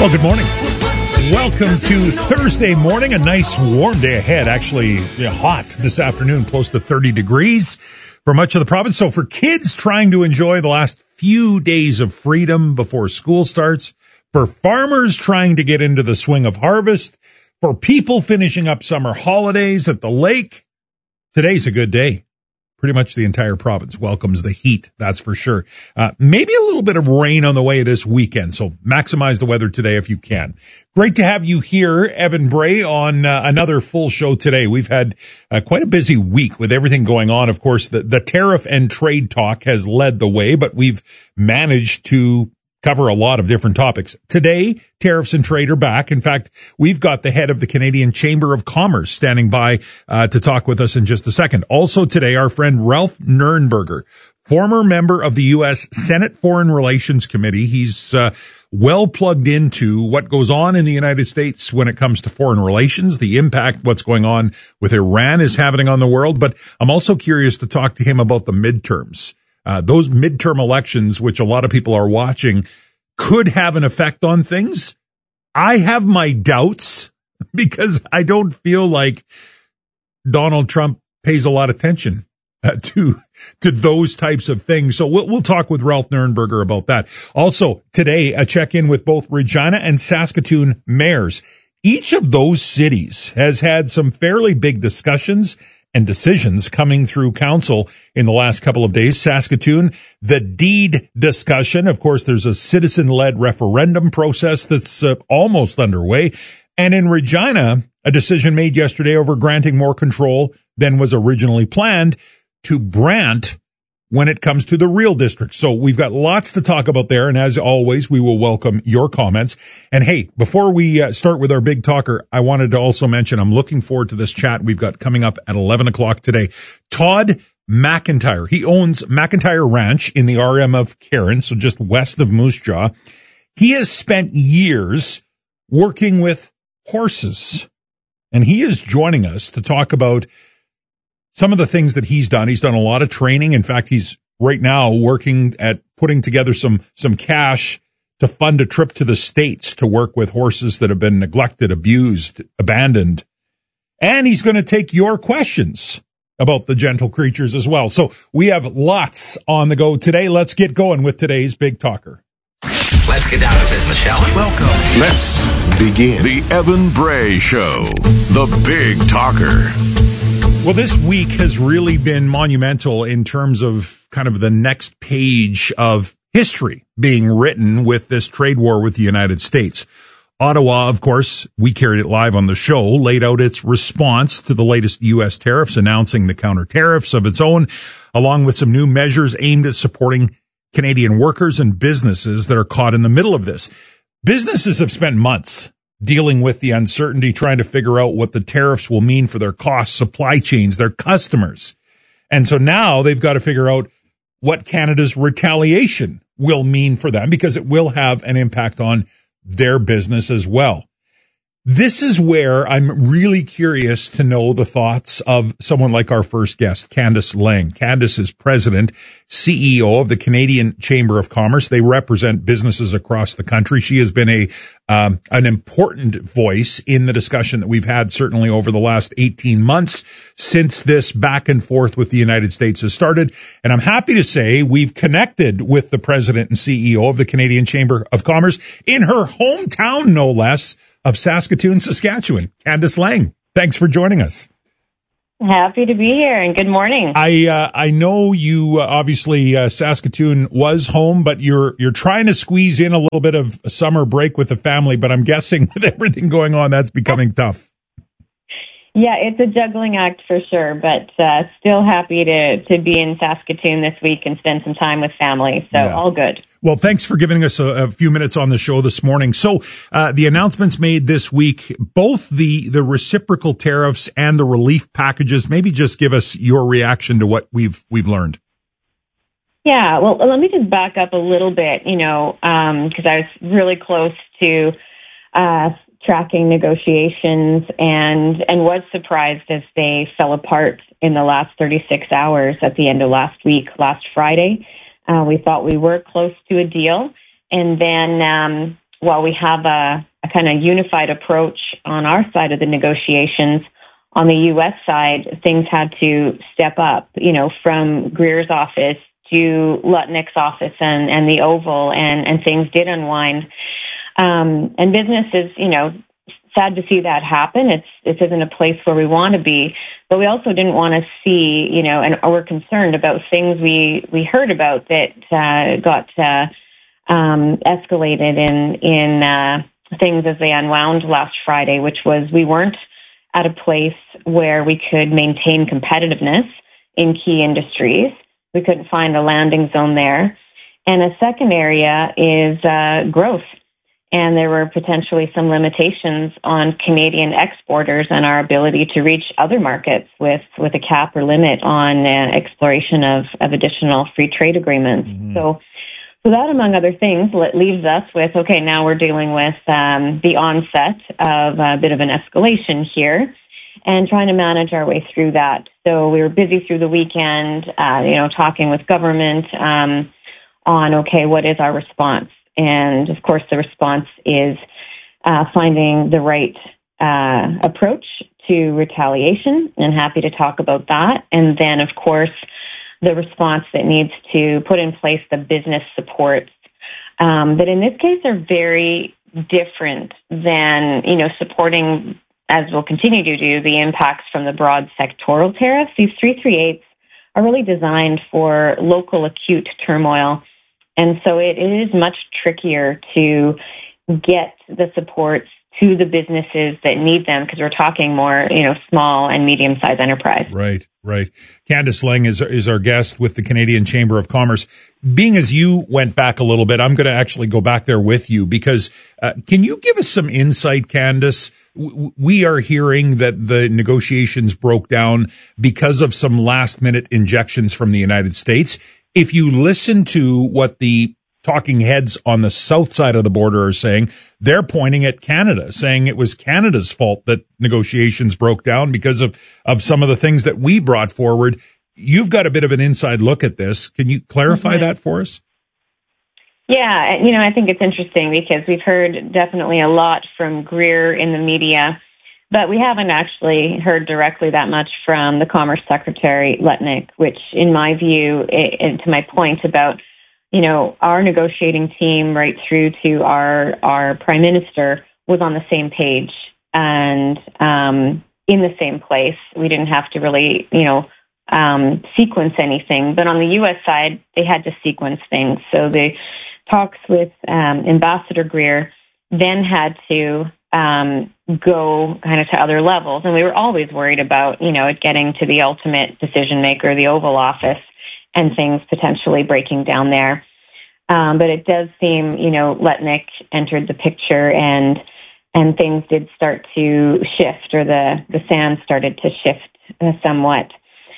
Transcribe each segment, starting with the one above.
Well, good morning. Welcome to Thursday morning. A nice warm day ahead. Actually, hot this afternoon, close to 30 degrees for much of the province. So for kids trying to enjoy the last few days of freedom before school starts, for farmers trying to get into the swing of harvest, for people finishing up summer holidays at the lake, today's a good day. Pretty much the entire province welcomes the heat, that's for sure. Maybe a little bit of rain on the way this weekend, so maximize the weather today if you can. Great to have you here, Evan Bray, on another full show today. We've had quite a busy week with everything going on. Of course, the tariff and trade talk has led the way, but we've managed to cover a lot of different topics. Today, tariffs and trade are back. In fact, we've got the head of the Canadian Chamber of Commerce standing by to talk with us in just a second. Also today, our friend Ralph Nuernberger, former member of the U.S. Senate Foreign Relations Committee. He's well plugged into what goes on in the United States when it comes to foreign relations, the impact what's going on with Iran is having on the world. But I'm also curious to talk to him about the midterms. Those midterm elections, which a lot of people are watching, could have an effect on things. I have my doubts because I don't feel like Donald Trump pays a lot of attention to those types of things. So we'll talk with Ralph Nuernberger about that. Also, today, a check-in with both Regina and Saskatoon mayors. Each of those cities has had some fairly big discussions and decisions coming through council in the last couple of days. Saskatoon, the deed discussion. Of course, there's a citizen-led referendum process that's almost underway. And in Regina, a decision made yesterday over granting more control than was originally planned to Brant when it comes to the Real District. So we've got lots to talk about there. And as always, we will welcome your comments. And hey, before we start with our big talker, I wanted to also mention I'm looking forward to this chat we've got coming up at 11 o'clock today. Todd McIntyre. He owns McIntyre Ranch in the RM of Cairn, so just west of Moose Jaw. He has spent years working with horses, and he is joining us to talk about some of the things that he's done. He's done a lot of training. In fact, he's right now working at putting together some cash to fund a trip to the States to work with horses that have been neglected, abused, abandoned. And he's going to take your questions about the gentle creatures as well. So we have lots on the go today. Let's get going with today's big talker. Let's get down to business, shall we? Welcome. Let's begin. The Evan Bray Show, the big talker. Well, this week has really been monumental in terms of kind of the next page of history being written with this trade war with the United States. Ottawa, of course, we carried it live on the show, laid out its response to the latest U.S. tariffs, announcing the counter tariffs of its own, along with some new measures aimed at supporting Canadian workers and businesses that are caught in the middle of this. Businesses have spent months dealing with the uncertainty, trying to figure out what the tariffs will mean for their costs, supply chains, their customers. And so now they've got to figure out what Canada's retaliation will mean for them, because it will have an impact on their business as well. This is where I'm really curious to know the thoughts of someone like our first guest, Candice Lang. Candice is president, CEO of the Canadian Chamber of Commerce. They represent businesses across the country. She has been an important voice in the discussion that we've had certainly over the last 18 months since this back and forth with the United States has started. And I'm happy to say we've connected with the president and CEO of the Canadian Chamber of Commerce in her hometown, no less, of Saskatoon, Saskatchewan. Candice Lang, thanks for joining us. Happy to be here, and good morning. I know you obviously Saskatoon was home, but you're trying to squeeze in a little bit of a summer break with the family, but I'm guessing with everything going on, that's becoming tough. Yeah, it's a juggling act for sure, but still happy to be in Saskatoon this week and spend some time with family. So all good. Well, thanks for giving us a few minutes on the show this morning. So the announcements made this week, both the reciprocal tariffs and the relief packages, maybe just give us your reaction to what we've learned. Yeah, well, let me just back up a little bit, because I was really close to tracking negotiations and was surprised as they fell apart in the last 36 hours at the end of last week, last Friday. We thought we were close to a deal. And then while we have a kind of unified approach on our side of the negotiations, on the U.S. side, things had to step up, from Greer's office to Lutnick's office and the Oval, and things did unwind. And business is, sad to see that happen. This isn't a place where we want to be, but we also didn't want to see, and we're concerned about things we heard about that got escalated in things as they unwound last Friday, which was we weren't at a place where we could maintain competitiveness in key industries. We couldn't find a landing zone there. And a second area is growth. And there were potentially some limitations on Canadian exporters and our ability to reach other markets with a cap or limit on exploration of additional free trade agreements. Mm-hmm. So that, among other things, leaves us with, okay, now we're dealing with the onset of a bit of an escalation here and trying to manage our way through that. So we were busy through the weekend, talking with government on, okay, what is our response? And, of course, the response is finding the right approach to retaliation, and happy to talk about that. And then, of course, the response that needs to put in place the business supports that in this case are very different than, supporting, as we'll continue to do, the impacts from the broad sectoral tariffs. These 338s are really designed for local acute turmoil. And so it is much trickier to get the supports to the businesses that need them, because we're talking more, small and medium-sized enterprise. Right. Candice Lang is our guest with the Canadian Chamber of Commerce. Being as you went back a little bit, I'm going to actually go back there with you, because can you give us some insight, Candice? We are hearing that the negotiations broke down because of some last-minute injections from the United States. If you listen to what the talking heads on the south side of the border are saying, they're pointing at Canada, saying it was Canada's fault that negotiations broke down because of some of the things that we brought forward. You've got a bit of an inside look at this. Can you clarify that for us? Yeah, I think it's interesting because we've heard definitely a lot from Greer in the media, but we haven't actually heard directly that much from the Commerce Secretary, Lutnick, which, in my view, and to my point about, our negotiating team right through to our Prime Minister was on the same page and in the same place. We didn't have to really, sequence anything. But on the U.S. side, they had to sequence things. So the talks with Ambassador Greer then had to go kind of to other levels. And we were always worried about, it getting to the ultimate decision maker, the Oval Office, and things potentially breaking down there. But it does seem, Lutnick entered the picture and things did start to shift, or the sand started to shift somewhat.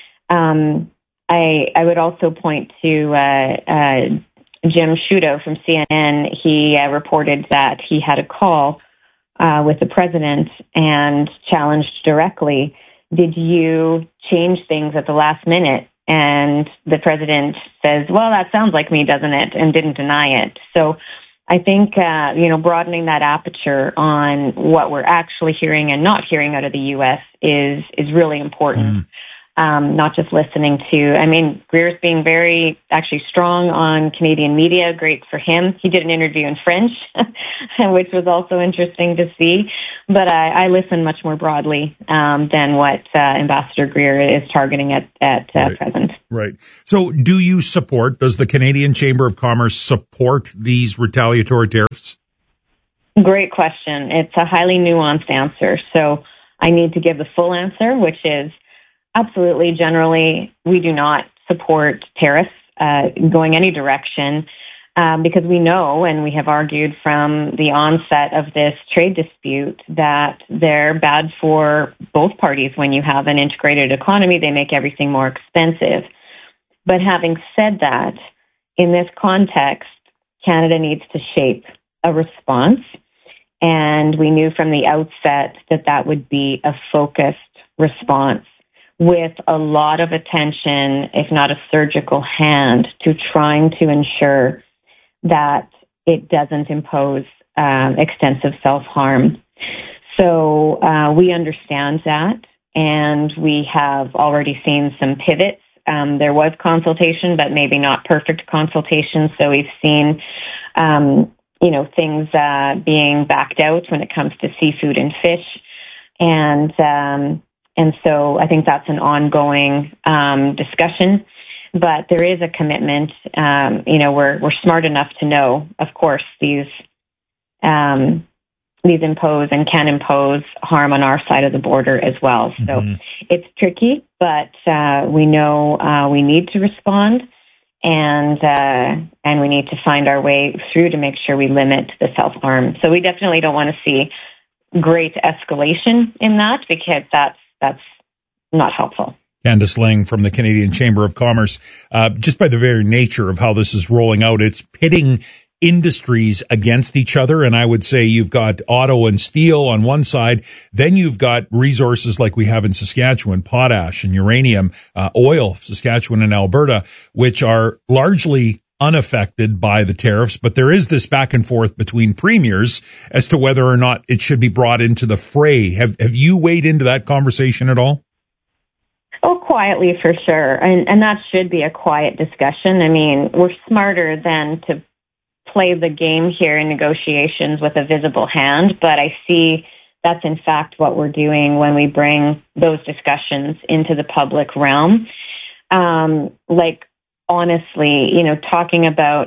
I would also point to Jim Sciutto from CNN. He reported that he had a call with the president and challenged directly, did you change things at the last minute? And the president says, well, that sounds like me, doesn't it? And didn't deny it. So I think, broadening that aperture on what we're actually hearing and not hearing out of the U.S. is really important. Not just listening to, Greer's being very actually strong on Canadian media. Great for him. He did an interview in French, which was also interesting to see. But I listen much more broadly than what Ambassador Greer is targeting at present. Right. So does the Canadian Chamber of Commerce support these retaliatory tariffs? Great question. It's a highly nuanced answer. So I need to give the full answer, which is, absolutely, generally, we do not support tariffs going any direction because we know, and we have argued from the onset of this trade dispute, that they're bad for both parties. When you have an integrated economy, they make everything more expensive. But having said that, in this context, Canada needs to shape a response. And we knew from the outset that would be a focused response, with a lot of attention, if not a surgical hand, to trying to ensure that it doesn't impose extensive self-harm. So we understand that, and we have already seen some pivots. There was consultation, but maybe not perfect consultation. So we've seen, things being backed out when it comes to seafood and fish, and so I think that's an ongoing discussion. But there is a commitment. We're smart enough to know, of course, these impose and can impose harm on our side of the border as well. So it's tricky, but we know we need to respond, and we need to find our way through to make sure we limit the self-harm. So we definitely don't want to see great escalation in that, because that's not helpful. Candice Lang from the Canadian Chamber of Commerce. Just by the very nature of how this is rolling out, it's pitting industries against each other. And I would say you've got auto and steel on one side. Then you've got resources like we have in Saskatchewan, potash and uranium, oil, Saskatchewan and Alberta, which are largely unaffected by the tariffs. But there is this back and forth between premiers as to whether or not it should be brought into the fray. Have you weighed into that conversation at all? Oh, quietly for sure. And that should be a quiet discussion. I mean, we're smarter than to play the game here in negotiations with a visible hand, but I see that's in fact what we're doing when we bring those discussions into the public realm. Honestly, talking about,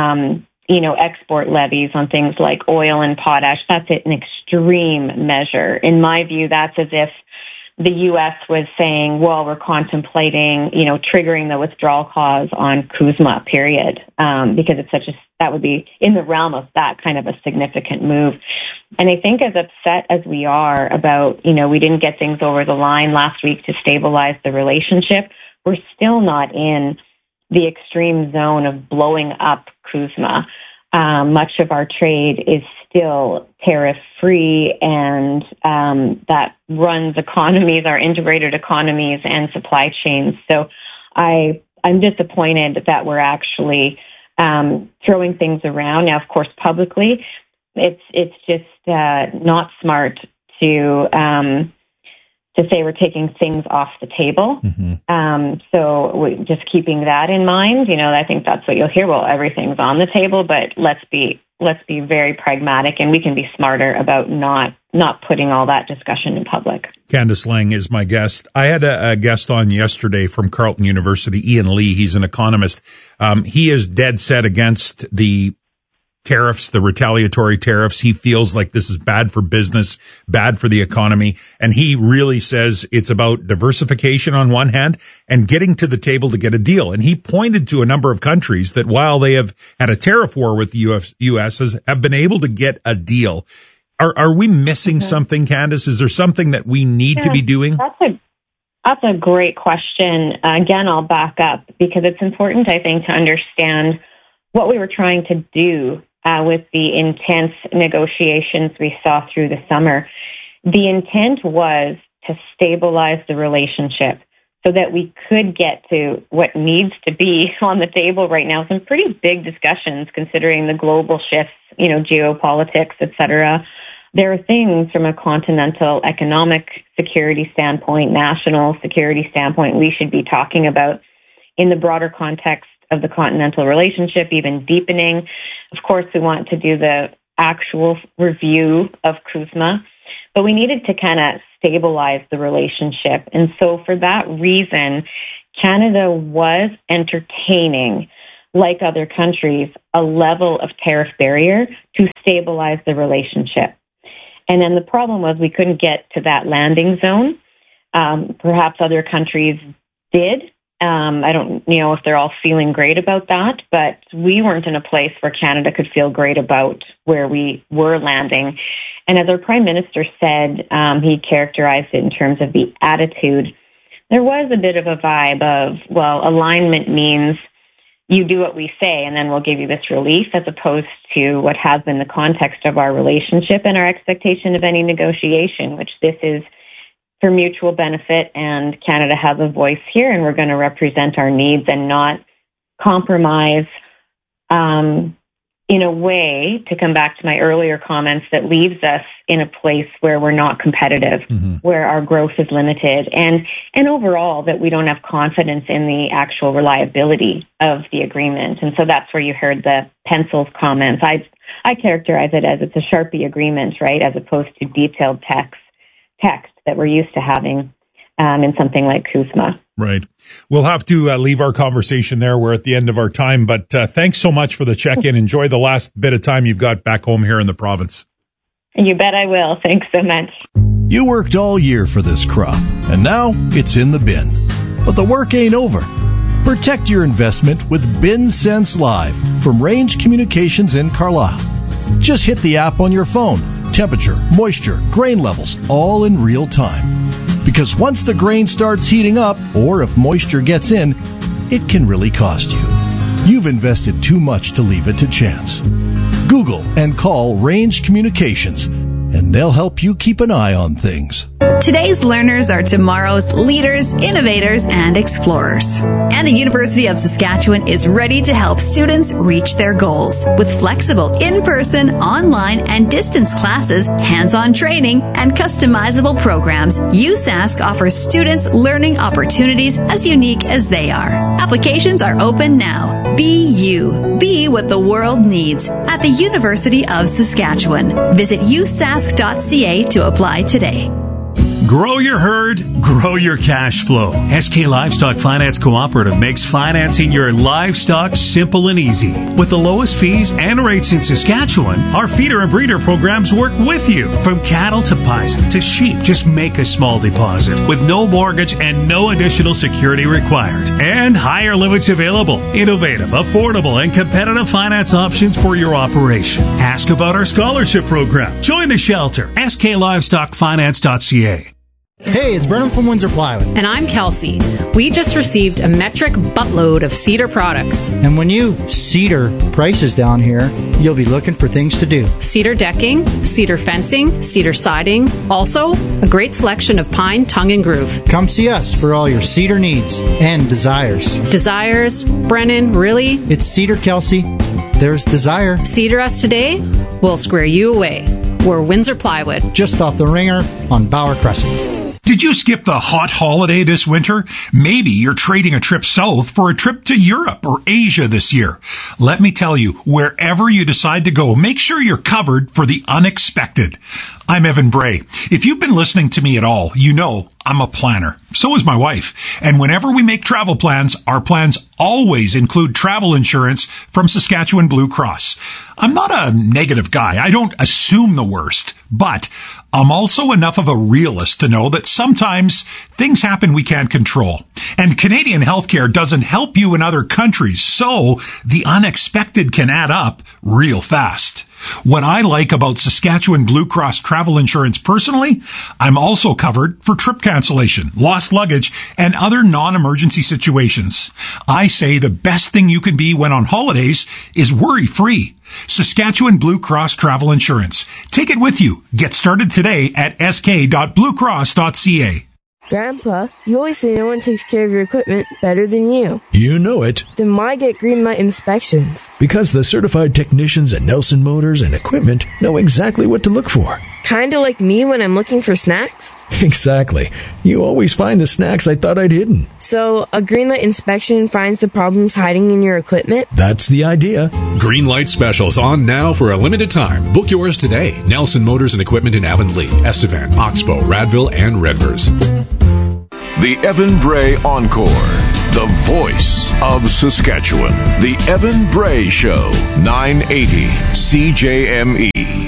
export levies on things like oil and potash, that's an extreme measure. In my view, that's as if the U.S. was saying, well, we're contemplating, triggering the withdrawal clause on CUSMA, period, because that would be in the realm of that kind of a significant move. And I think as upset as we are about, we didn't get things over the line last week to stabilize the relationship, we're still not in the extreme zone of blowing up CUSMA. Much of our trade is still tariff-free, and that runs economies, our integrated economies and supply chains. So I'm disappointed that we're actually throwing things around. Now, of course, publicly, it's just not smart to say we're taking things off the table. So just keeping that in mind, I think that's what you'll hear. Well, everything's on the table, but let's be very pragmatic, and we can be smarter about not putting all that discussion in public. Candice Lang is my guest. I had a guest on yesterday from Carleton University, Ian Lee. He's an economist. He is dead set against the tariffs, the retaliatory tariffs. He feels like this is bad for business, bad for the economy. And he really says it's about diversification on one hand and getting to the table to get a deal. And he pointed to a number of countries that, while they have had a tariff war with the U.S., have been able to get a deal. Are we missing something, Candice? Is there something that we need to be doing? That's a great question. Again, I'll back up because it's important, I think, to understand what we were trying to do with the intense negotiations we saw through the summer. The intent was to stabilize the relationship so that we could get to what needs to be on the table right now. Some pretty big discussions considering the global shifts, geopolitics, et cetera. There are things from a continental economic security standpoint, national security standpoint, we should be talking about in the broader context of the continental relationship, even deepening. Of course, we want to do the actual review of CUSMA, but we needed to kind of stabilize the relationship. And so for that reason, Canada was entertaining, like other countries, a level of tariff barrier to stabilize the relationship. And then the problem was we couldn't get to that landing zone. Perhaps other countries did. I don't know if they're all feeling great about that, but we weren't in a place where Canada could feel great about where we were landing. And as our Prime Minister said, he characterized it in terms of the attitude. There was a bit of a vibe of, well, alignment means you do what we say and then we'll give you this relief, as opposed to what has been the context of our relationship and our expectation of any negotiation, which this is for mutual benefit, and Canada has a voice here, and we're going to represent our needs and not compromise in a way, to come back to my earlier comments, that leaves us in a place where we're not competitive, where our growth is limited, and overall that we don't have confidence in the actual reliability of the agreement. And so that's where you heard the pencils comments. I characterize it as it's a Sharpie agreement, right, as opposed to detailed text that we're used to having in something like CUSMA. Right. We'll have to leave our conversation there. We're at the end of our time, but thanks so much for the check-in. Enjoy the last bit of time you've got back home here in the province. You bet I will. Thanks so much. You worked all year for this crop, and now it's in the bin. But the work ain't over. Protect your investment with BinSense Live from Range Communications in Carlisle. Just hit the app on your phone. Temperature, moisture, grain levels, all in real time. Because once the grain starts heating up, or if moisture gets in, it can really cost you. You've invested too much to leave it to chance. Google and call Range Communications, and they'll help you keep an eye on things. Today's learners are tomorrow's leaders, innovators, and explorers. And the University of Saskatchewan is ready to help students reach their goals with flexible in-person, online, and distance classes, hands-on training, and customizable programs. USask offers students learning opportunities as unique as they are. Applications are open now. Be you. Be what the world needs at the University of Saskatchewan. Visit usask.ca to apply today. Grow your herd, grow your cash flow. SK Livestock Finance Cooperative makes financing your livestock simple and easy. With the lowest fees and rates in Saskatchewan, our feeder and breeder programs work with you. From cattle to bison to sheep, just make a small deposit with no mortgage and no additional security required. And higher limits available. Innovative, affordable, and competitive finance options for your operation. Ask about our scholarship program. Join the shelter. sklivestockfinance.ca. Hey, it's Brennan from Windsor Plywood. And I'm Kelsey. We just received a metric buttload of cedar products. And when you cedar prices down here, you'll be looking for things to do. Cedar decking, cedar fencing, cedar siding. Also, a great selection of pine, tongue, and groove. Come see us for all your cedar needs and desires. Desires? Brennan, really? It's Cedar, Kelsey. There's desire. Cedar us today, we'll square you away. We're Windsor Plywood. Just off the Ringer on Bauer Crescent. Did you skip the hot holiday this winter? Maybe you're trading a trip south for a trip to Europe or Asia this year. Let me tell you, wherever you decide to go, make sure you're covered for the unexpected. I'm Evan Bray. If you've been listening to me at all, you know I'm a planner. So is my wife. And whenever we make travel plans, our plans always include travel insurance from Saskatchewan Blue Cross. I'm not a negative guy. I don't assume the worst, but I'm also enough of a realist to know that sometimes things happen we can't control. And Canadian healthcare doesn't help you in other countries, so the unexpected can add up real fast. What I like about Saskatchewan Blue Cross travel insurance personally, I'm also covered for trip cancellation, lost luggage, and other non-emergency situations. I say the best thing you can be when on holidays is worry-free. Saskatchewan Blue Cross Travel Insurance. Take it with you. Get started today at sk.bluecross.ca. Grandpa, you always say no one takes care of your equipment better than you. You know it. Then why get Greenlight inspections? Because the certified technicians at Nelson Motors and Equipment know exactly what to look for. Kinda like me when I'm looking for snacks? Exactly. You always find the snacks I thought I'd hidden. So, a Greenlight inspection finds the problems hiding in your equipment? That's the idea. Greenlight specials on now for a limited time. Book yours today. Nelson Motors and Equipment in Avonlea, Estevan, Oxbow, Radville, and Redvers. The Evan Bray Encore. The voice of Saskatchewan. The Evan Bray Show. 980 CJME.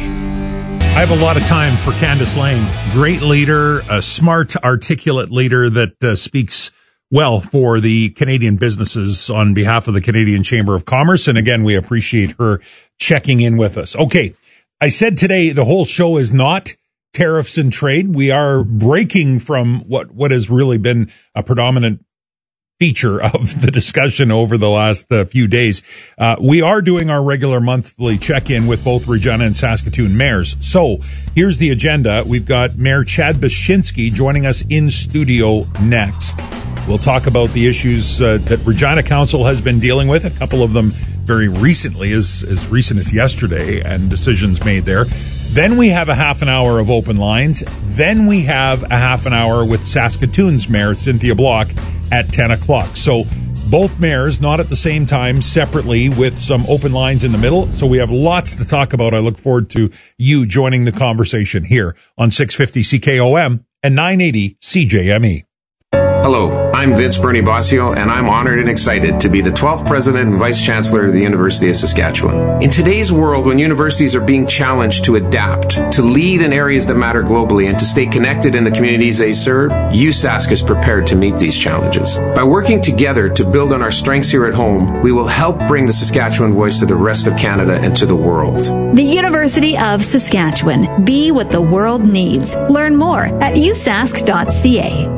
I have a lot of time for Candace Lane. Great leader, a smart, articulate leader that speaks well for the Canadian businesses on behalf of the Canadian Chamber of Commerce. And again, we appreciate her checking in with us. Okay, I said today the whole show is not tariffs and trade. We are breaking from what has really been a predominant feature of the discussion over the last few days. We are doing our regular monthly check-in with both Regina and Saskatoon mayors. So here's the agenda. We've got Mayor Chad Baczynski joining us in studio next. We'll talk about the issues that Regina Council has been dealing with, a couple of them very recently, as recent as yesterday, and decisions made there. Then we have a half an hour of open lines. Then we have a half an hour with Saskatoon's Mayor, Cynthia Block, at 10 o'clock. So both mayors, not at the same time, separately, with some open lines in the middle. So we have lots to talk about. I look forward to you joining the conversation here on 650 CKOM and 980 CJME. Hello, I'm Vince Bernie Bossio, and I'm honored and excited to be the 12th President and Vice Chancellor of the University of Saskatchewan. In today's world, when universities are being challenged to adapt, to lead in areas that matter globally, and to stay connected in the communities they serve, USask is prepared to meet these challenges. By working together to build on our strengths here at home, we will help bring the Saskatchewan voice to the rest of Canada and to the world. The University of Saskatchewan. Be what the world needs. Learn more at usask.ca.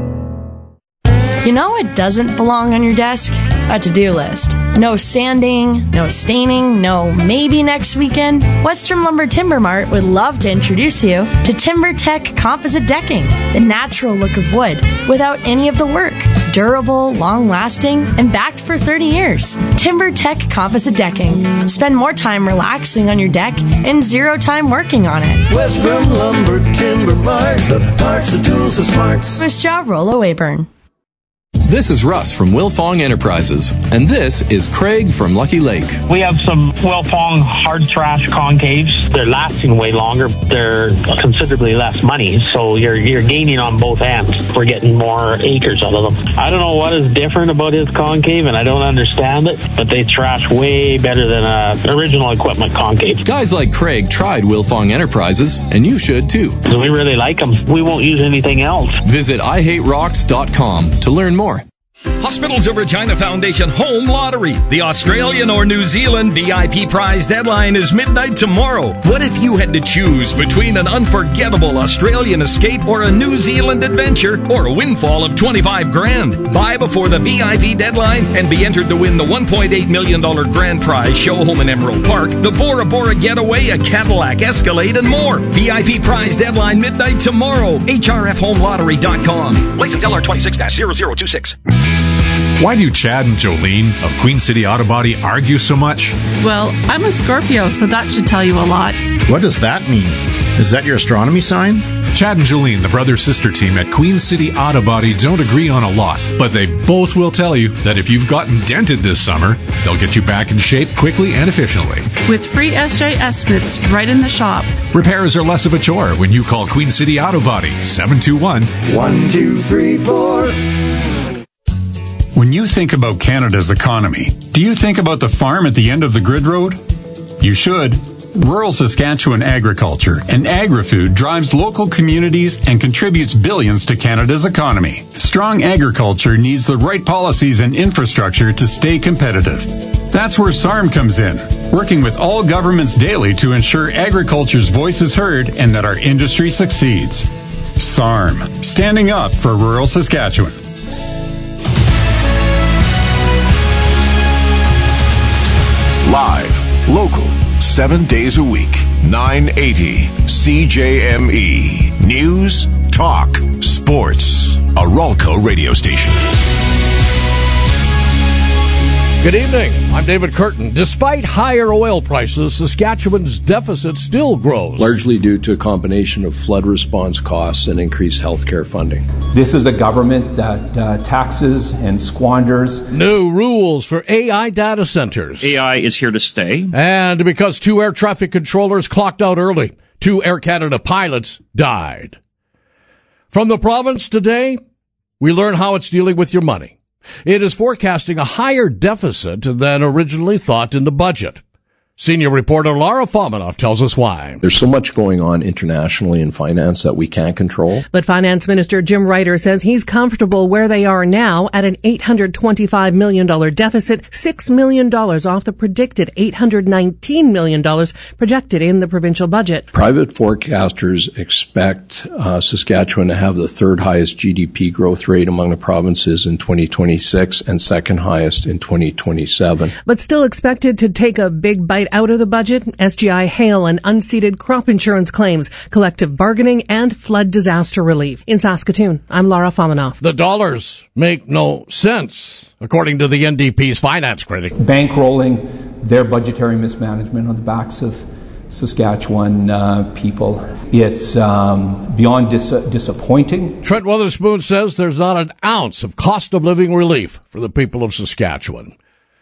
You know what doesn't belong on your desk? A to-do list. No sanding, no staining, no maybe next weekend. Western Lumber Timber Mart would love to introduce you to TimberTech Composite Decking, the natural look of wood without any of the work. Durable, long-lasting, and backed for 30 years. TimberTech Composite Decking. Spend more time relaxing on your deck and zero time working on it. Western Lumber Timber Mart, the parts, the tools, the smarts. First job, Rollo Weyburn. This is Russ from Wilfong Enterprises, and this is Craig from Lucky Lake. We have some Wilfong hard trash concaves. They're lasting way longer. They're considerably less money, so you're gaining on both ends. We're getting more acres out of them. I don't know what is different about his concave, and I don't understand it, but they trash way better than original equipment concave. Guys like Craig tried Wilfong Enterprises, and you should too. So we really like them. We won't use anything else. Visit IHateRocks.com to learn more. Hospitals of Regina Foundation Home Lottery. The Australian or New Zealand VIP prize deadline is midnight tomorrow. What if you had to choose between an unforgettable Australian escape or a New Zealand adventure or a windfall of $25,000? Buy before the VIP deadline and be entered to win the $1.8 million grand prize show home in Emerald Park, the Bora Bora getaway, a Cadillac Escalade, and more. VIP prize deadline midnight tomorrow. HRFHomeLottery.com. License LR26-0026. Why do Chad and Jolene of Queen City Auto Body argue so much? Well, I'm a Scorpio, so that should tell you a lot. What does that mean? Is that your astronomy sign? Chad and Jolene, the brother-sister team at Queen City Auto Body, don't agree on a lot, but they both will tell you that if you've gotten dented this summer, they'll get you back in shape quickly and efficiently. With free SJ estimates right in the shop. Repairs are less of a chore when you call Queen City Auto Body, 721-1234. When you think about Canada's economy, do you think about the farm at the end of the grid road? You should. Rural Saskatchewan agriculture and agri-food drives local communities and contributes billions to Canada's economy. Strong agriculture needs the right policies and infrastructure to stay competitive. That's where SARM comes in, working with all governments daily to ensure agriculture's voice is heard and that our industry succeeds. SARM, standing up for rural Saskatchewan. Live, local, 7 days a week, 980 CJME. News, talk, sports. A Ralco radio station. Good evening. I'm David Curtin. Despite higher oil prices, Saskatchewan's deficit still grows. Largely due to a combination of flood response costs and increased health care funding. This is a government that taxes and squanders. New rules for AI data centers. AI is here to stay. And because 2 air traffic controllers clocked out early, 2 Air Canada pilots died. From the province today, we learn how it's dealing with your money. It is forecasting a higher deficit than originally thought in the budget. Senior reporter Laura Fominov tells us why. There's so much going on internationally in finance that we can't control. But Finance Minister Jim Ryder says he's comfortable where they are now at an $825 million deficit, $6 million off the predicted $819 million projected in the provincial budget. Private forecasters expect Saskatchewan to have the third highest GDP growth rate among the provinces in 2026 and second highest in 2027. But still expected to take a big bite out of the budget, SGI hail and unceded crop insurance claims, collective bargaining, and flood disaster relief. In Saskatoon, I'm Laura Fominov. The dollars make no sense, according to the NDP's finance critic. Bankrolling their budgetary mismanagement on the backs of Saskatchewan people. It's beyond disappointing. Trent Weatherspoon says there's not an ounce of cost of living relief for the people of Saskatchewan.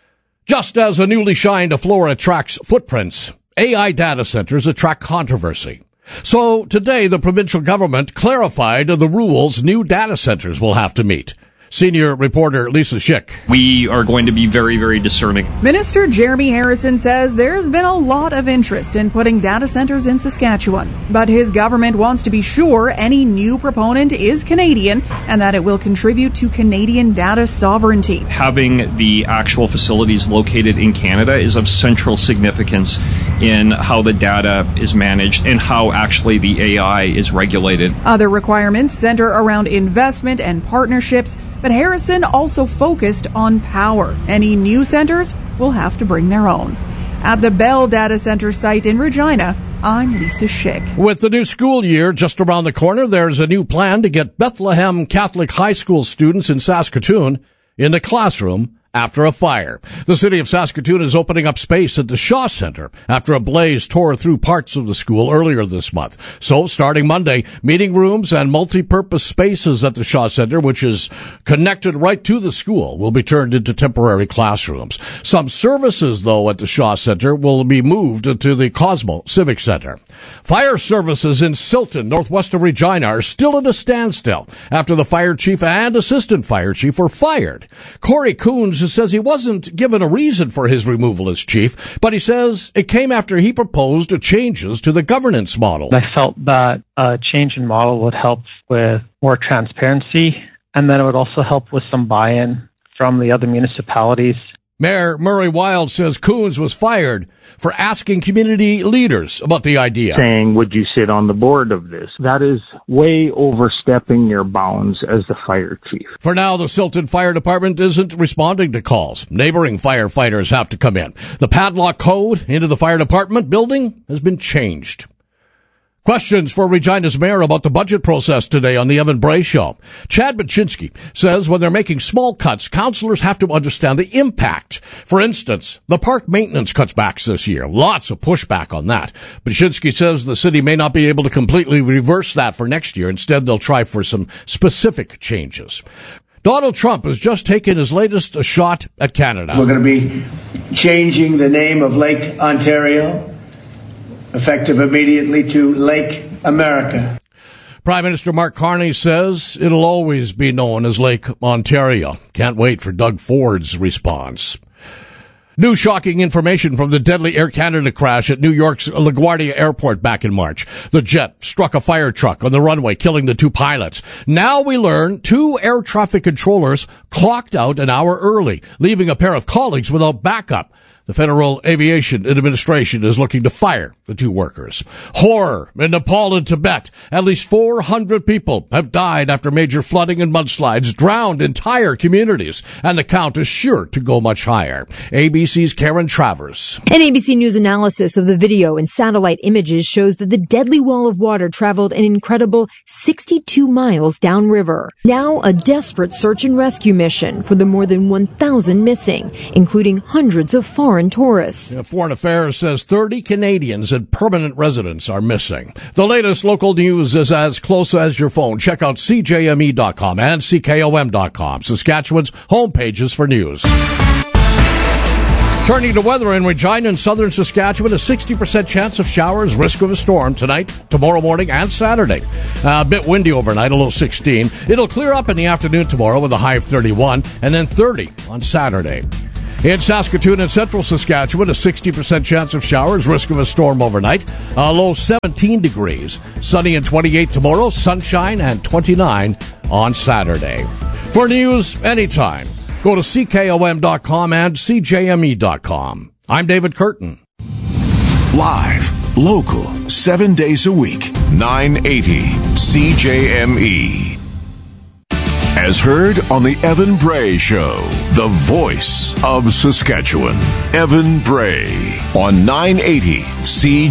Just as a newly shined floor attracts footprints, AI data centers attract controversy. So today, the provincial government clarified the rules new data centers will have to meet. Senior reporter Lisa Schick. We are going to be very, very discerning. Minister Jeremy Harrison says there's been a lot of interest in putting data centers in Saskatchewan, but his government wants to be sure any new proponent is Canadian and that it will contribute to Canadian data sovereignty. Having the actual facilities located in Canada is of central significance in how the data is managed and how actually the AI is regulated. Other requirements center around investment and partnerships, but Harrison also focused on power. Any new centers will have to bring their own. At the Bell Data Center site in Regina, I'm Lisa Schick. With the new school year just around the corner, there's a new plan to get Bethlehem Catholic High School students in Saskatoon in the classroom after a fire. The city of Saskatoon is opening up space at the Shaw Center after a blaze tore through parts of the school earlier this month. So, starting Monday, meeting rooms and multi-purpose spaces at the Shaw Center, which is connected right to the school, will be turned into temporary classrooms. Some services, though, at the Shaw Center will be moved to the Cosmo Civic Center. Fire services in Silton, northwest of Regina, are still at a standstill after the fire chief and assistant fire chief were fired. Corey Coons says he wasn't given a reason for his removal as chief, but he says it came after he proposed changes to the governance model. I felt that a change in model would help with more transparency, and then it would also help with some buy-in from the other municipalities. Mayor Murray Wild says Coons was fired for asking community leaders about the idea. Saying, would you sit on the board of this? That is way overstepping your bounds as the fire chief. For now, the Silton Fire Department isn't responding to calls. Neighboring firefighters have to come in. The padlock code into the fire department building has been changed. Questions for Regina's mayor about the budget process today on the Evan Bray Show. Chad Baczynski says when they're making small cuts, councillors have to understand the impact. For instance, the park maintenance cutbacks this year. Lots of pushback on that. Baczynski says the city may not be able to completely reverse that for next year. Instead, they'll try for some specific changes. Donald Trump has just taken his latest shot at Canada. We're going to be changing the name of Lake Ontario, effective immediately, to Lake America. Prime Minister Mark Carney says it'll always be known as Lake Ontario. Can't wait for Doug Ford's response. New shocking information from the deadly Air Canada crash at New York's LaGuardia Airport back in March. The jet struck a fire truck on the runway, killing the two pilots. Now we learn 2 air traffic controllers clocked out an hour early, leaving a pair of colleagues without backup. The Federal Aviation Administration is looking to fire the 2 workers. Horror in Nepal and Tibet. At least 400 people have died after major flooding and mudslides drowned entire communities, and the count is sure to go much higher. ABC's Karen Travers. An ABC News analysis of the video and satellite images shows that the deadly wall of water traveled an incredible 62 miles downriver. Now a desperate search and rescue mission for the more than 1,000 missing, including hundreds of foreign tourists. Foreign Affairs says 30 Canadians and permanent residents are missing. The latest local news is as close as your phone. Check out CJME.com and CKOM.com, Saskatchewan's homepages for news. Turning to weather in Regina and southern Saskatchewan, a 60% chance of showers, risk of a storm tonight, tomorrow morning, and Saturday. A bit windy overnight, a low 16. It'll clear up in the afternoon tomorrow with a high of 31, and then 30 on Saturday. In Saskatoon and central Saskatchewan, a 60% chance of showers, risk of a storm overnight, a low 17 degrees. Sunny and 28 tomorrow, sunshine and 29 on Saturday. For news anytime, go to CKOM.com and CJME.com. I'm David Curtin. Live, local, 7 days a week, 980 CJME. As heard on the Evan Bray Show, the voice of Saskatchewan. Evan Bray on 980 CJME.